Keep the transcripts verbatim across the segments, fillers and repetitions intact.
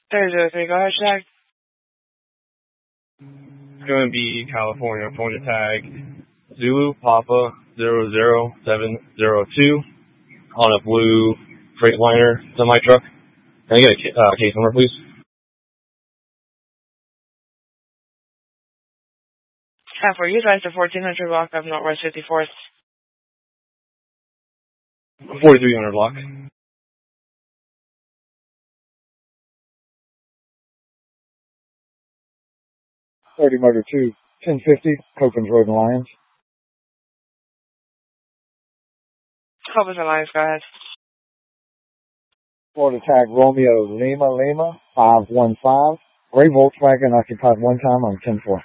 Three zero three, go ahead, Shag. It's going to be California, phone to tag Zulu Papa zero zero seven zero two on a blue Freightliner semi truck. Can I get a uh, case number, please? ten four, utilize the fourteen hundred block of Northwest fifty-fourth. forty-three hundred block. thirty Motor two, ten fifty, Copeland's Road and Lyons. Copeland's and Lyons, go ahead. Florida tag Romeo Lima Lima, five one five. Gray Volkswagen occupied one time on ten four.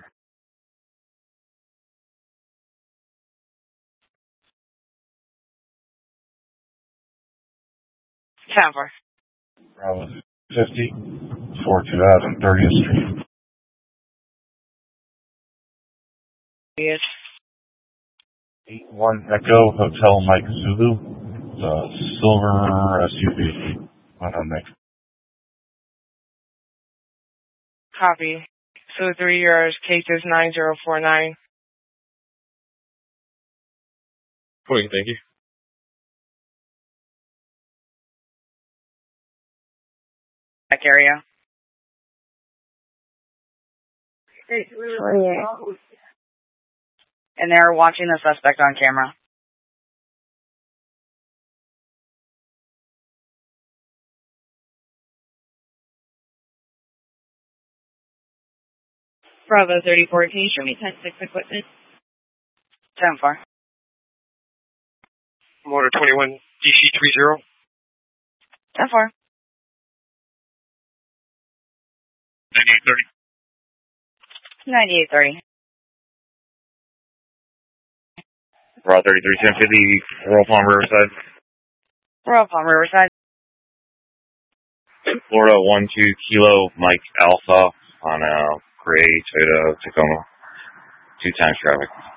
ten four. Bravo fifty, four two thousand thirtieth Street. Yes. eight one Echo Hotel Mike Zulu, the silver S U V. On next. Copy. So three years, cases nine zero four nine. Okay, thank you. Back area. And they're watching the suspect on camera. Bravo thirty-four, can you show me ten six equipment? ten four. Motor twenty-one D C three zero. ten four. ninety-eight thirty. ninety-eight thirty. Raw thirty-three ten fifty, Royal Palm Riverside. Royal Palm Riverside. Florida one two Kilo Mike Alpha on a gray Toyota Tacoma. Two times traffic.